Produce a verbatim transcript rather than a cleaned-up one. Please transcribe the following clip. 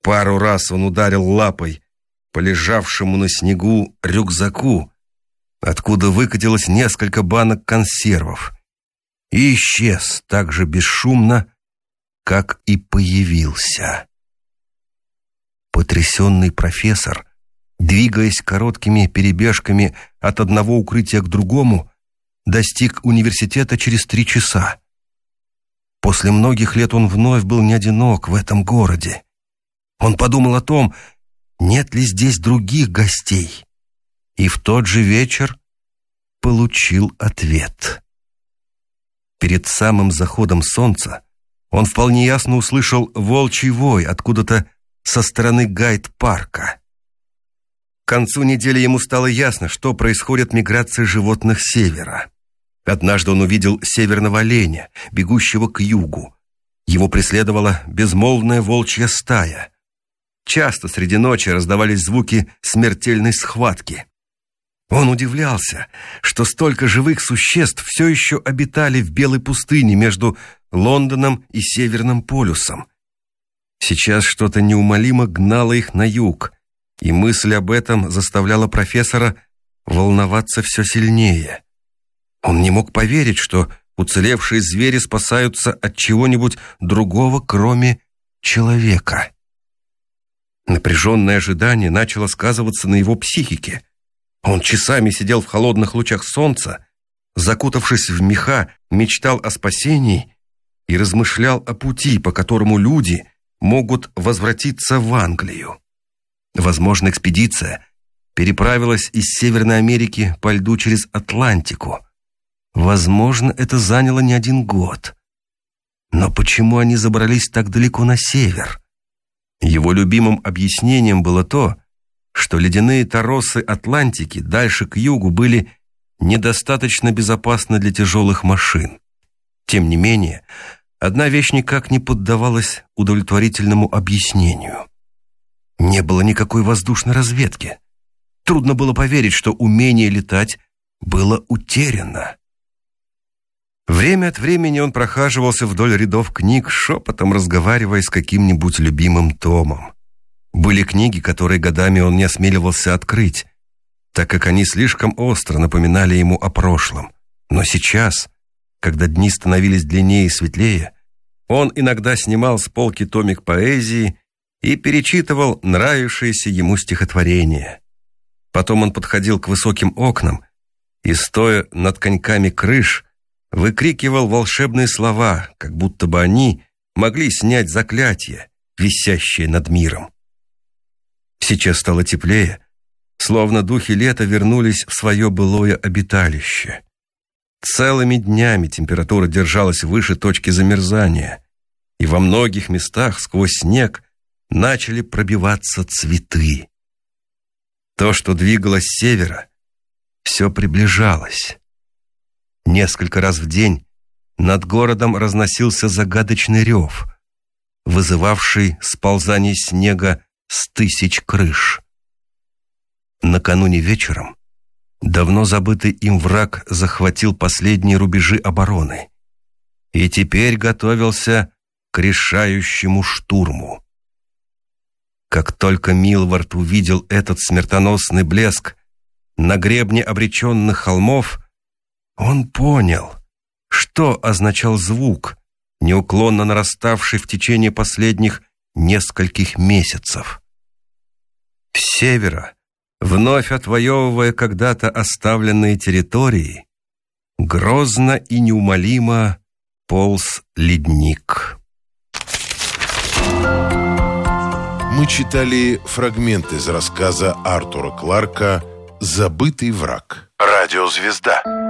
Пару раз он ударил лапой по лежавшему на снегу рюкзаку, откуда выкатилось несколько банок консервов, и исчез так же бесшумно, как и появился. Потрясенный профессор, двигаясь короткими перебежками от одного укрытия к другому, достиг университета через три часа. После многих лет он вновь был не одинок в этом городе. Он подумал о том, нет ли здесь других гостей, и в тот же вечер получил ответ. Перед самым заходом солнца он вполне ясно услышал волчий вой откуда-то со стороны Гайд-парка. К концу недели ему стало ясно, что происходит миграция животных с севера. Однажды он увидел северного оленя, бегущего к югу. Его преследовала безмолвная волчья стая. Часто среди ночи раздавались звуки смертельной схватки. Он удивлялся, что столько живых существ все еще обитали в белой пустыне между Лондоном и Северным полюсом. Сейчас что-то неумолимо гнало их на юг, и мысль об этом заставляла профессора волноваться все сильнее. Он не мог поверить, что уцелевшие звери спасаются от чего-нибудь другого, кроме человека. Напряженное ожидание начало сказываться на его психике. Он часами сидел в холодных лучах солнца, закутавшись в меха, мечтал о спасении и размышлял о пути, по которому люди могут возвратиться в Англию. Возможно, экспедиция переправилась из Северной Америки по льду через Атлантику. Возможно, это заняло не один год. Но почему они забрались так далеко на север? Его любимым объяснением было то, что ледяные торосы Атлантики дальше к югу были недостаточно безопасны для тяжелых машин. Тем не менее, одна вещь никак не поддавалась удовлетворительному объяснению. Не было никакой воздушной разведки. Трудно было поверить, что умение летать было утеряно. Время от времени он прохаживался вдоль рядов книг, шепотом разговаривая с каким-нибудь любимым томом. Были книги, которые годами он не осмеливался открыть, так как они слишком остро напоминали ему о прошлом. Но сейчас, когда дни становились длиннее и светлее, он иногда снимал с полки томик поэзии и перечитывал нравившиеся ему стихотворения. Потом он подходил к высоким окнам и, стоя над коньками крыш, выкрикивал волшебные слова, как будто бы они могли снять заклятие, висящее над миром. Сейчас стало теплее, словно духи лета вернулись в свое былое обиталище. Целыми днями температура держалась выше точки замерзания, и во многих местах сквозь снег начали пробиваться цветы. То, что двигалось с севера, все приближалось. Несколько раз в день над городом разносился загадочный рев, вызывавший сползание снега с тысяч крыш. Накануне вечером давно забытый им враг захватил последние рубежи обороны и теперь готовился к решающему штурму. Как только Милвард увидел этот смертоносный блеск на гребне обреченных холмов, он понял, что означал звук, неуклонно нараставший в течение последних нескольких месяцев. С севера, вновь отвоевывая когда-то оставленные территории, грозно и неумолимо полз ледник. Мы читали фрагмент из рассказа Артура Кларка «Забытый враг». Радиозвезда.